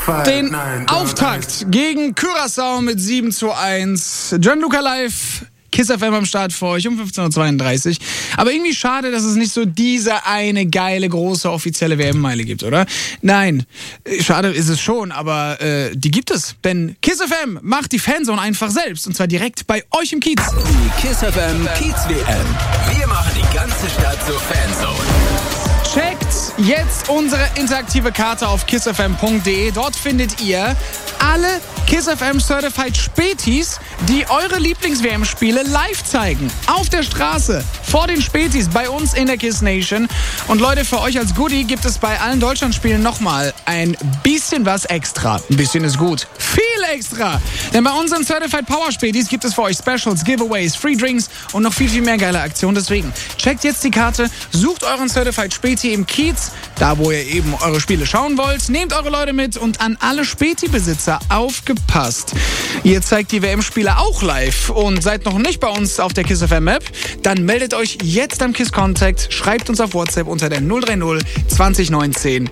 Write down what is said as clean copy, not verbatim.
den Auftakt gegen Curaçao mit 7:1. Gianluca live. KISS FM am Start für euch um 15:32 Uhr. Aber irgendwie schade, dass es nicht so diese eine geile, große, offizielle WM-Meile gibt, oder? Nein, schade ist es schon, aber die gibt es. Denn KISS FM macht die Fanzone einfach selbst. Und zwar direkt bei euch im Kiez. Die KISS FM Kiez WM. Wir machen die ganze Stadt zur Fanzone. Checkt jetzt unsere interaktive Karte auf kissfm.de. Dort findet ihr alle KISS FM Certified Spätis, die eure Lieblings-WM-Spiele live zeigen. Auf der Straße, vor den Spätis, bei uns in der KISS Nation. Und Leute, für euch als Goodie gibt es bei allen Deutschlandspielen nochmal ein bisschen was extra. Ein bisschen ist gut. Viel extra! Denn bei unseren Certified Power Spätis gibt es für euch Specials, Giveaways, Free Drinks und noch viel, viel mehr geile Aktionen. Deswegen checkt jetzt die Karte, sucht euren Certified Späti im Kiez, da wo ihr eben eure Spiele schauen wollt. Nehmt eure Leute mit und an alle Späti-Besitzer aufgepasst. Ihr zeigt die WM-Spiele auch live und seid noch nicht bei uns auf der KISS FM App, dann meldet euch jetzt am KISS Contact, schreibt uns auf WhatsApp unter der 030 2019